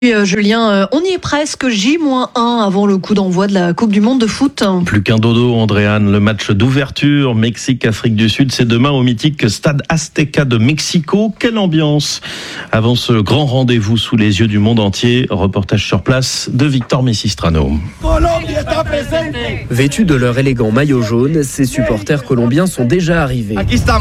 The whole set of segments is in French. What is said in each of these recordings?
Julien, on y est presque, J-1 avant le coup d'envoi de la Coupe du Monde de foot. Plus qu'un dodo, Andréane. Le match d'ouverture Mexique-Afrique du Sud, c'est demain au mythique Stade Azteca de Mexico. Quelle ambiance avant ce grand rendez-vous sous les yeux du monde entier. Reportage sur place de Victor Messistrano. Vêtus de leur élégant maillot jaune, ces supporters colombiens sont déjà arrivés.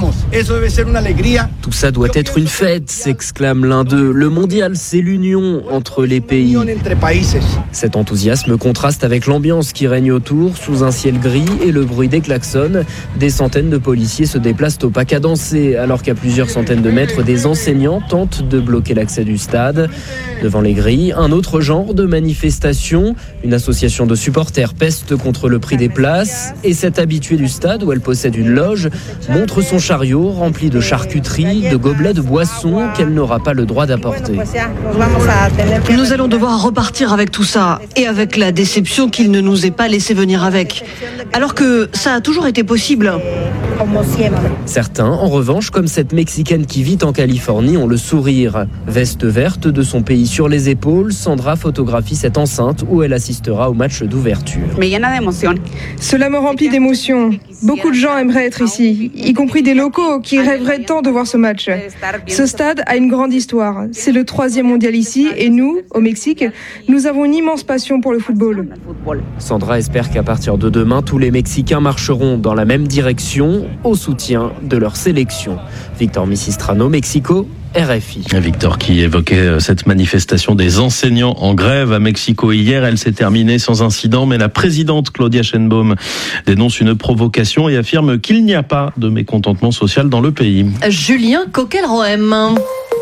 Tout ça doit être une fête, s'exclame l'un d'eux. Le mondial, c'est l'union entre les pays. Cet enthousiasme contraste avec l'ambiance qui règne autour, sous un ciel gris et le bruit des klaxons. Des centaines de policiers se déplacent au pas cadencé, alors qu'à plusieurs centaines de mètres, des enseignants tentent de bloquer l'accès du stade. Devant les grilles, un autre genre de manifestation. Une association de supporters peste contre le prix des places. Et cette habituée du stade, où elle possède une loge, montre son chariot rempli de charcuterie, de gobelets de boissons qu'elle n'aura pas le droit d'apporter. Nous allons devoir repartir avec tout ça et avec la déception qu'il ne nous ait pas laissé venir avec. Alors que ça a toujours été possible. Certains, en revanche, comme cette Mexicaine qui vit en Californie, ont le sourire. Veste verte de son pays sur les épaules, Sandra photographie cette enceinte où elle assistera au match d'ouverture. Cela me remplit d'émotions. Beaucoup de gens aimeraient être ici, y compris des locaux qui rêveraient tant de voir ce match. Ce stade a une grande histoire. C'est le 3e mondial ici et nous, au Mexique, nous avons une immense passion pour le football. Sandra espère qu'à partir de demain, tous les Mexicains marcheront dans la même direction au soutien de leur sélection. Victor Messistrano, Mexico, RFI. Victor qui évoquait cette manifestation des enseignants en grève à Mexico hier. Elle s'est terminée sans incident, mais la présidente Claudia Sheinbaum dénonce une provocation et affirme qu'il n'y a pas de mécontentement social dans le pays. Julien Coquelroem.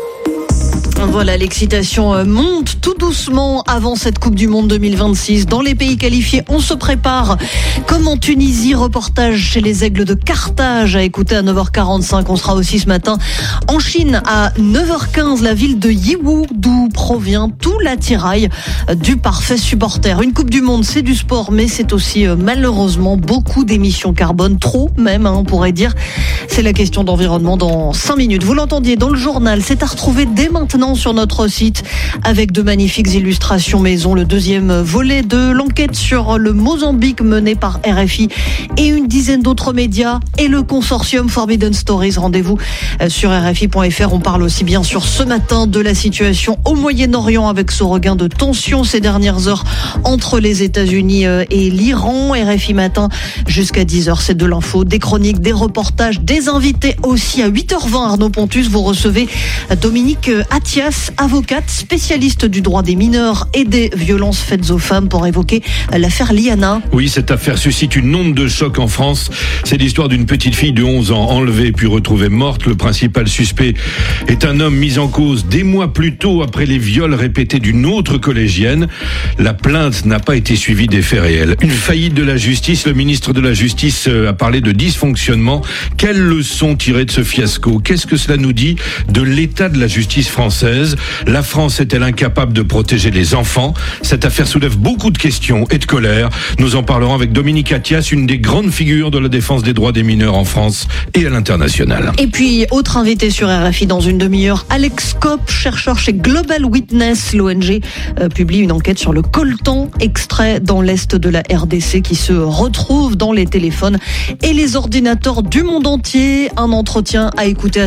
Voilà, l'excitation monte tout doucement avant cette Coupe du Monde 2026. Dans les pays qualifiés, on se prépare. Comme en Tunisie, reportage chez les Aigles de Carthage à écouter à 9h45. On sera aussi ce matin en Chine à 9h15, la ville de Yiwu, d'où provient tout l'attirail du parfait supporter. Une Coupe du Monde, c'est du sport, mais c'est aussi malheureusement beaucoup d'émissions carbone, trop même, on pourrait dire. C'est la question d'environnement dans 5 minutes. Vous l'entendiez dans le journal, c'est à retrouver dès maintenant sur notre site avec de magnifiques illustrations maison. Le 2e volet de l'enquête sur le Mozambique menée par RFI et une dizaine d'autres médias et le consortium Forbidden Stories. Rendez-vous sur RFI.fr. On parle aussi bien sûr ce matin de la situation au Moyen-Orient avec ce regain de tension ces dernières heures entre les États-Unis et l'Iran. RFI matin jusqu'à 10h, c'est de l'info, des chroniques, des reportages, des invités aussi. À 8h20, Arnaud Pontus, vous recevez Dominique Attias, avocate spécialiste du droit des mineurs et des violences faites aux femmes, pour évoquer l'affaire Liana. Oui, cette affaire suscite une onde de choc en France. C'est l'histoire d'une petite fille de 11 ans enlevée puis retrouvée morte. Le principal suspect est un homme mis en cause des mois plus tôt après les viols répétés d'une autre collégienne. La plainte n'a pas été suivie des faits réels. Une faillite de la justice. Le ministre de la Justice a parlé de dysfonctionnement. Quelles leçons tirer de ce fiasco ? Qu'est-ce que cela nous dit de l'état de la justice française ? La France est-elle incapable de protéger les enfants ? Cette affaire soulève beaucoup de questions et de colère. Nous en parlerons avec Dominique Attias, une des grandes figures de la défense des droits des mineurs en France et à l'international. Et puis, autre invité sur RFI dans une demi-heure, Alex Kopp, chercheur chez Global Witness. L'ONG publie une enquête sur le coltan extrait dans l'est de la RDC qui se retrouve dans les téléphones et les ordinateurs du monde entier. Un entretien à écouter à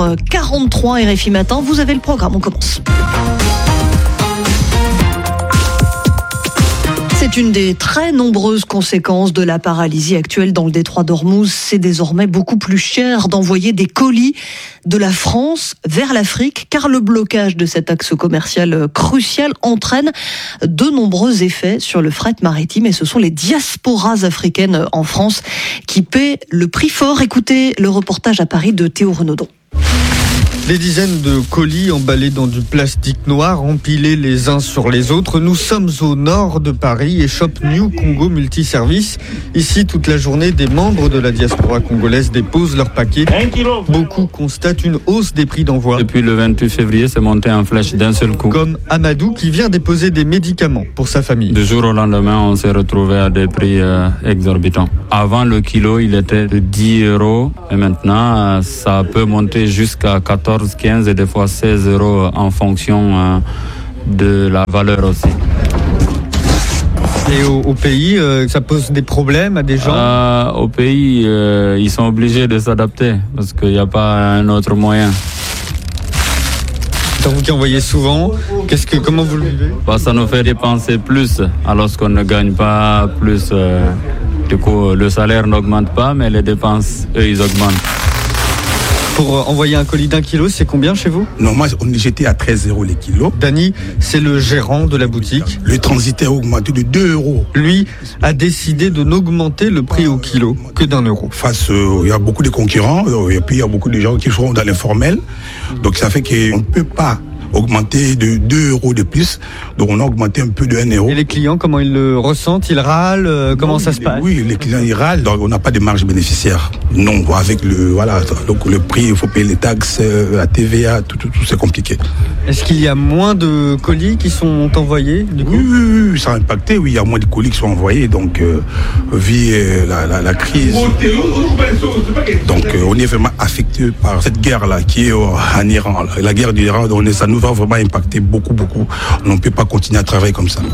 7h43 RFI matin. Vous avez le programme, on commence. C'est une des très nombreuses conséquences de la paralysie actuelle dans le détroit d'Ormuz. C'est désormais beaucoup plus cher d'envoyer des colis de la France vers l'Afrique, car le blocage de cet axe commercial crucial entraîne de nombreux effets sur le fret maritime. Et ce sont les diasporas africaines en France qui paient le prix fort. Écoutez le reportage à Paris de Théo Renaudon. Des dizaines de colis emballés dans du plastique noir, empilés les uns sur les autres. Nous sommes au nord de Paris et Shop New Congo Multiservice. Ici, toute la journée, des membres de la diaspora congolaise déposent leurs paquets. Beaucoup constatent une hausse des prix d'envoi. Depuis le 28 février, c'est monté en flèche d'un seul coup. Comme Amadou qui vient déposer des médicaments pour sa famille. Du jour au lendemain, on s'est retrouvé à des prix exorbitants. Avant, le kilo, il était de 10 € et maintenant, ça peut monter jusqu'à 14, 15 et des fois 16 € en fonction de la valeur aussi. Et au pays, ça pose des problèmes à des gens? Au pays, ils sont obligés de s'adapter parce qu'il n'y a pas un autre moyen. Donc vous qui en voyez souvent, comment vous le vivez? Ça nous fait dépenser plus alors qu'on ne gagne pas plus. Du coup, le salaire n'augmente pas, mais les dépenses, eux, ils augmentent. Pour envoyer un colis d'1 kilo, c'est combien chez vous? Non, moi j'étais à 13 € les kilos. Danny, c'est le gérant de la boutique. Le transitaire a augmenté de 2 €. Lui a décidé de n'augmenter le prix au kilo que d'1 €. Il y a beaucoup de concurrents, et puis il y a beaucoup de gens qui sont dans l'informel. Donc ça fait qu'on ne peut pas augmenter de 2 € de plus. Donc on a augmenté un peu de 1 €. Et les clients, comment ils le ressentent? Ils râlent? Comment ça se passe? Oui, les clients ils râlent. Donc on n'a pas de marge bénéficiaire. Non, avec donc le prix, il faut payer les taxes, la TVA, tout c'est compliqué. Est-ce qu'il y a moins de colis qui sont envoyés du coup? Oui, ça a impacté. Oui, il y a moins de colis qui sont envoyés. Donc vu la crise, donc on est vraiment affecté par cette guerre là qui est en Iran. La guerre du Iran, ça nous va vraiment impacter beaucoup. On ne peut pas continuer à travailler comme ça.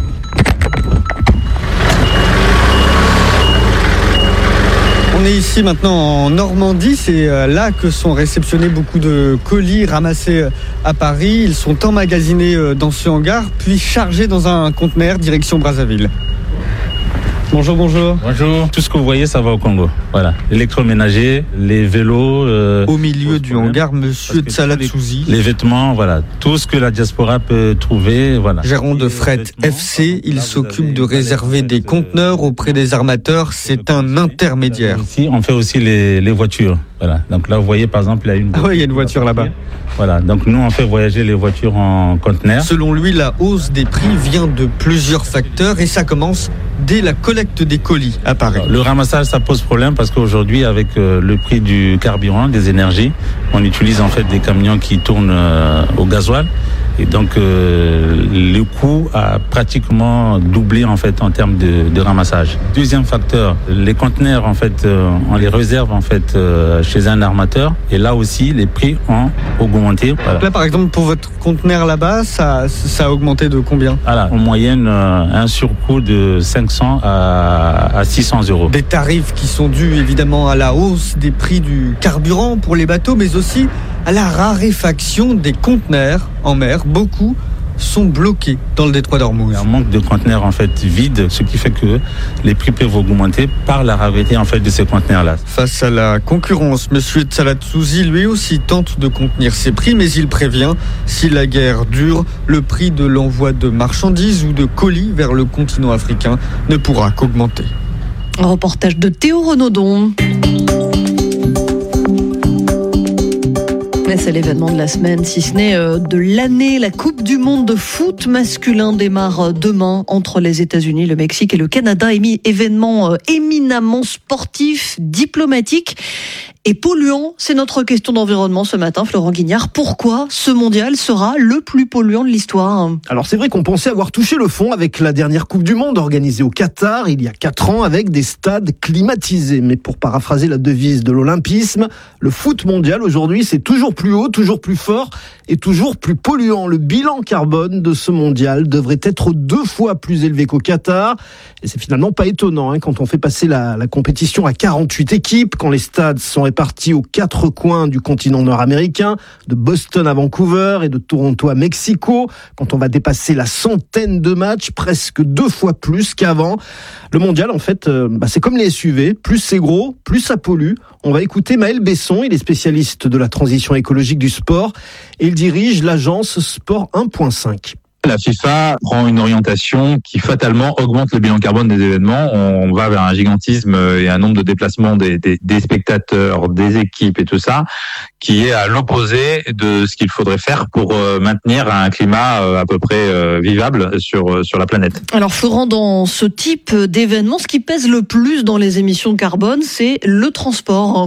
On est ici maintenant en Normandie, c'est là que sont réceptionnés beaucoup de colis ramassés à Paris. Ils sont emmagasinés dans ce hangar, puis chargés dans un conteneur direction Brazzaville. Bonjour. Bonjour. Tout ce que vous voyez, ça va au Congo. Voilà. L'électroménager, les vélos. Au milieu du hangar, monsieur Tsalatsouzi. Les vêtements, voilà. Tout ce que la diaspora peut trouver, voilà. Gérant de Fret FC, il s'occupe de réserver des conteneurs auprès des armateurs. C'est un intermédiaire. Ici, on fait aussi les voitures. Voilà. Donc là, vous voyez, par exemple, il y a une voiture. Ah oui, il y a une voiture là-bas. Voilà. Donc nous, on fait voyager les voitures en conteneurs. Selon lui, la hausse des prix vient de plusieurs facteurs et ça commence dès la collecte des colis à Paris. Le ramassage, ça pose problème parce qu'aujourd'hui, avec le prix du carburant, des énergies, on utilise en fait des camions qui tournent au gasoil. Et donc, le coût a pratiquement doublé en fait en termes de ramassage. Deuxième facteur, les conteneurs en fait, on les réserve en fait chez un armateur. Et là aussi, les prix ont augmenté. Voilà. Là, par exemple, pour votre conteneur là-bas, ça a augmenté de combien? Voilà, en moyenne, un surcoût de 500 à 600 €. Des tarifs qui sont dus évidemment à la hausse des prix du carburant pour les bateaux, mais aussi à la raréfaction des conteneurs en mer. Beaucoup sont bloqués dans le détroit d'Ormuz. Il y a un manque de conteneurs en fait vides, ce qui fait que les prix peuvent augmenter par la rareté en fait de ces conteneurs-là. Face à la concurrence, monsieur Tsalatsouzi lui aussi tente de contenir ses prix, mais il prévient, si la guerre dure, le prix de l'envoi de marchandises ou de colis vers le continent africain ne pourra qu'augmenter. Un reportage de Théo Renaudon. C'est l'événement de la semaine, si ce n'est de l'année. La Coupe du monde de foot masculin démarre demain entre les États-Unis, le Mexique et le Canada. Événement éminemment sportif, diplomatique et polluant. C'est notre question d'environnement ce matin, Florent Guignard. Pourquoi ce mondial sera le plus polluant de l'histoire? Alors c'est vrai qu'on pensait avoir touché le fond avec la dernière Coupe du monde organisée au Qatar il y a 4 ans avec des stades climatisés. Mais pour paraphraser la devise de l'olympisme, le foot mondial aujourd'hui c'est toujours plus haut, toujours plus fort et toujours plus polluant. Le bilan carbone de ce mondial devrait être 2 fois plus élevé qu'au Qatar. Et c'est finalement pas étonnant quand on fait passer la compétition à 48 équipes, quand les stades sont répartis aux 4 coins du continent nord-américain, de Boston à Vancouver et de Toronto à Mexico, quand on va dépasser la 100aine de matchs, presque 2 fois plus qu'avant. Le mondial, en fait, c'est comme les SUV, plus c'est gros, plus ça pollue. On va écouter Maël Besson, il est spécialiste de la transition écologique du sport et il dirige l'agence Sport 1.5. La FIFA prend une orientation qui fatalement augmente le bilan carbone des événements. On va vers un gigantisme et un nombre de déplacements des spectateurs, des équipes et tout ça, qui est à l'opposé de ce qu'il faudrait faire pour maintenir un climat à peu près vivable sur la planète. Alors Florent, dans ce type d'événement, ce qui pèse le plus dans les émissions de carbone, c'est le transport.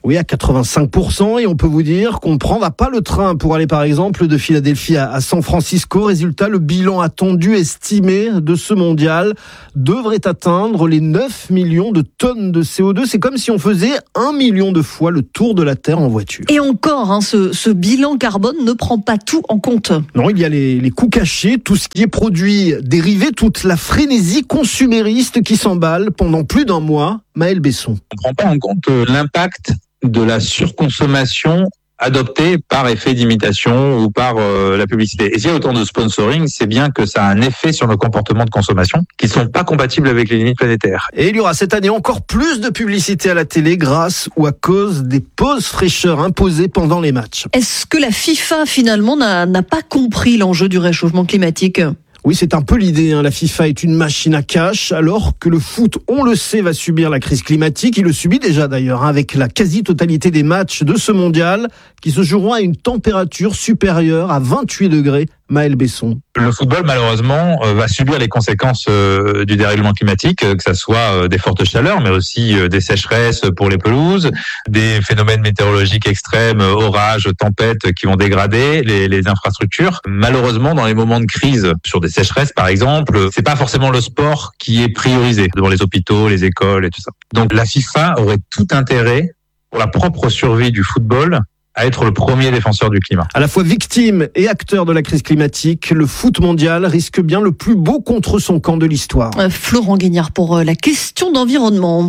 Oui, à 85%. Et on peut vous dire qu'on ne prendra pas le train pour aller, par exemple, de Philadelphie à San Francisco. Résultat, le bilan attendu, estimé de ce mondial devrait atteindre les 9 millions de tonnes de CO2. C'est comme si on faisait 1 million de fois le tour de la Terre en voiture. Et encore, ce bilan carbone ne prend pas tout en compte. Non, il y a les coûts cachés, tout ce qui est produit dérivé, toute la frénésie consumériste qui s'emballe pendant plus d'un mois. Maël Besson. On ne prend pas en compte l'impact de la surconsommation adoptée par effet d'imitation ou par la publicité. Et s'il y a autant de sponsoring, c'est bien que ça a un effet sur nos comportements de consommation qui ne sont pas compatibles avec les limites planétaires. Et il y aura cette année encore plus de publicité à la télé grâce ou à cause des pauses fraîcheurs imposées pendant les matchs. Est-ce que la FIFA finalement n'a pas compris l'enjeu du réchauffement climatique ? Oui, c'est un peu l'idée. La FIFA est une machine à cash, alors que le foot, on le sait, va subir la crise climatique. Il le subit déjà d'ailleurs, avec la quasi-totalité des matchs de ce mondial qui se joueront à une température supérieure à 28 degrés. Maël Besson. Le football, malheureusement, va subir les conséquences du dérèglement climatique, que ça soit des fortes chaleurs, mais aussi des sécheresses pour les pelouses, des phénomènes météorologiques extrêmes, orages, tempêtes qui vont dégrader les infrastructures. Malheureusement, dans les moments de crise, sur des sécheresses par exemple, c'est pas forcément le sport qui est priorisé devant les hôpitaux, les écoles et tout ça. Donc la FIFA aurait tout intérêt, pour la propre survie du football, à être le premier défenseur du climat. À la fois victime et acteur de la crise climatique, le foot mondial risque bien le plus beau contre son camp de l'histoire. Florent Guignard pour la question d'environnement.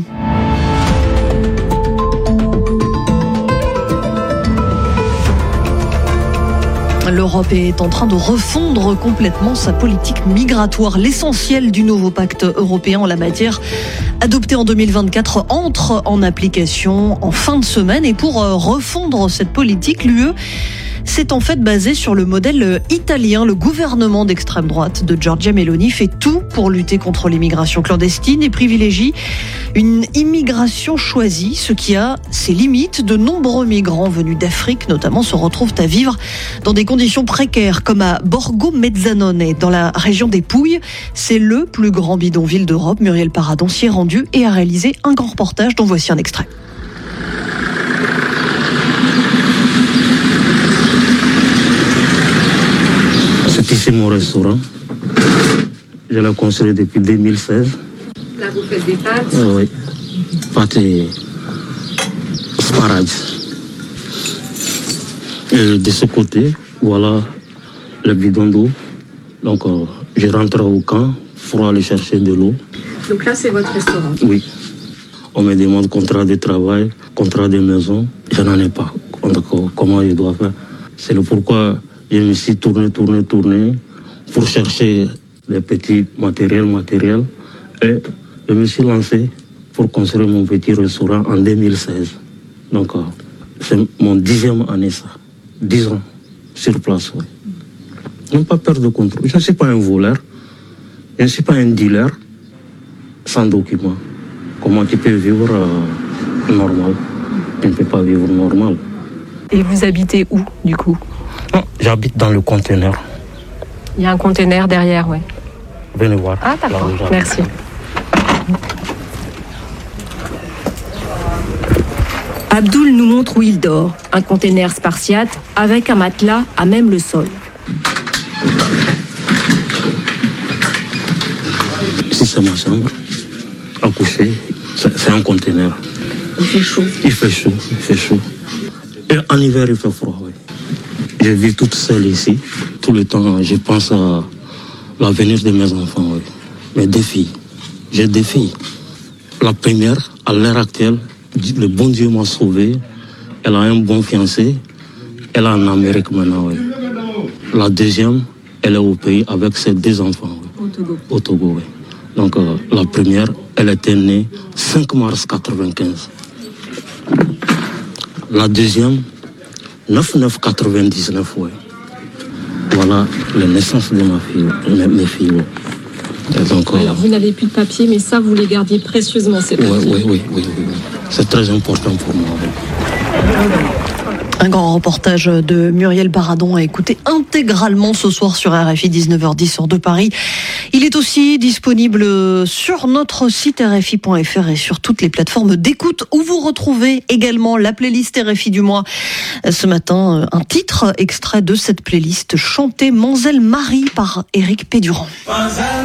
L'Europe est en train de refondre complètement sa politique migratoire. L'essentiel du nouveau pacte européen en la matière, adopté en 2024, entre en application en fin de semaine. Et pour refondre cette politique, l'UE s'est en fait basé sur le modèle italien. Le gouvernement d'extrême droite de Giorgia Meloni fait tout pour lutter contre l'immigration clandestine et privilégie une immigration choisie, ce qui a ses limites. De nombreux migrants venus d'Afrique notamment se retrouvent à vivre dans des conditions précaires, comme à Borgo Mezzanone, dans la région des Pouilles. C'est le plus grand bidonville d'Europe. Muriel Paradon s'y est rendue et a réalisé un grand reportage dont voici un extrait. C'est ici mon restaurant. Je l'ai construit depuis 2016. Là, vous faites des pâtes ? Oui. Pâtes et sparadrap. Et de ce côté, voilà le bidon d'eau. Donc, je rentre au camp pour aller chercher de l'eau. Donc là, c'est votre restaurant ? Oui. On me demande contrat de travail, contrat de maison. Je n'en ai pas. Donc, comment je dois faire ? C'est le pourquoi je me suis tourné pour chercher des petits matériels. Et je me suis lancé pour construire mon petit restaurant en 2016. Donc, c'est mon 10e année, ça. 10 ans sur place, oui. Je n'ai pas peur de contrôle. Je ne suis pas un voleur. Je ne suis pas un dealer sans document. Comment tu peux vivre normal ? Tu ne peux pas vivre normal. Et vous habitez où, du coup ? Non, j'habite dans le conteneur. Il y a un conteneur derrière, oui. Venez voir. Ah, d'accord. Merci. Abdoul nous montre où il dort. Un conteneur spartiate avec un matelas à même le sol. Ici, c'est ma chambre. À coucher, c'est un conteneur. Il fait chaud. Il fait chaud. Et en hiver, il fait froid, oui. Je vis toute seule ici. Tout le temps, je pense à l'avenir de mes enfants, oui. Mes deux filles. J'ai deux filles. La première, à l'heure actuelle, le bon Dieu m'a sauvé. Elle a un bon fiancé. Elle est en Amérique maintenant, oui. La deuxième, elle est au pays avec ses deux enfants, oui. Au Togo, oui. Donc, la première, elle était née 5 mars 95. La deuxième, 9/9/99, oui. Voilà la naissance de ma fille, mes filles. Oui. Donc, alors, vous n'avez plus de papier, mais ça, vous les gardiez précieusement, ces papiers. Oui. C'est très important pour moi. Oui. Un grand reportage de Muriel Baradon à écouter intégralement ce soir sur RFI 19h10 sur de Paris. Il est aussi disponible sur notre site rfi.fr et sur toutes les plateformes d'écoute où vous retrouvez également la playlist RFI du mois. Ce matin, un titre extrait de cette playlist chanté Manzel Marie par Éric Pédurand.